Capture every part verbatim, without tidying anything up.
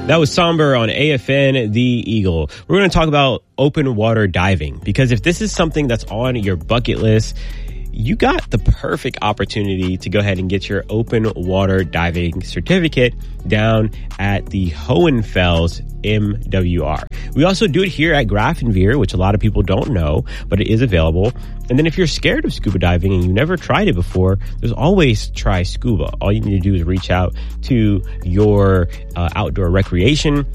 That was Somber on A F N, The Eagle. We're going to talk about open water diving, because if this is something that's on your bucket list, you got the perfect opportunity to go ahead and get your open water diving certificate down at the Hohenfels M W R. We also do it here at Grafenwehr, which a lot of people don't know, but it is available. And then if you're scared of scuba diving and you never tried it before, there's always Try Scuba. All you need to do is reach out to your uh, outdoor recreation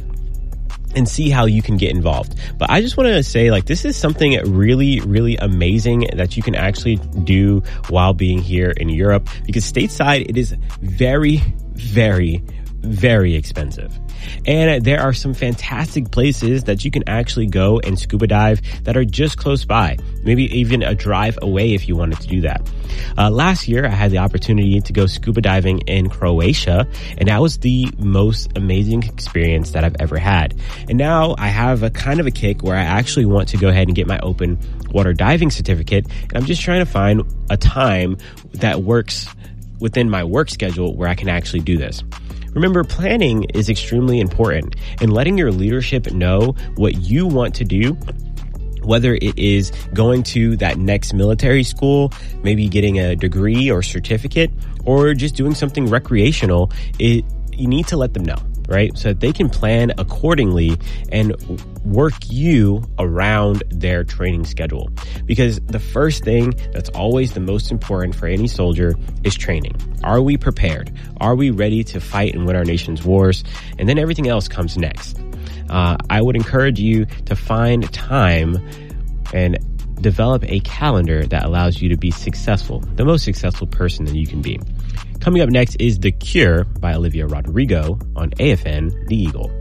and see how you can get involved. But I just want to say, like, this is something really, really amazing that you can actually do while being here in Europe, because stateside, it is very, very, very expensive. And there are some fantastic places that you can actually go and scuba dive that are just close by, maybe even a drive away if you wanted to do that. Uh, last year, I had the opportunity to go scuba diving in Croatia, and that was the most amazing experience that I've ever had. And now I have a kind of a kick where I actually want to go ahead and get my open water diving certificate, and I'm just trying to find a time that works within my work schedule where I can actually do this. Remember, planning is extremely important, and letting your leadership know what you want to do, whether it is going to that next military school, maybe getting a degree or certificate, or just doing something recreational, it, you need to let them know, right? So that they can plan accordingly and work you around their training schedule. Because the first thing that's always the most important for any soldier is training. Are we prepared? Are we ready to fight and win our nation's wars? And then everything else comes next. Uh, I would encourage you to find time and develop a calendar that allows you to be successful, the most successful person that you can be. Coming up next is The Cure by Olivia Rodrigo on A F N, The Eagle.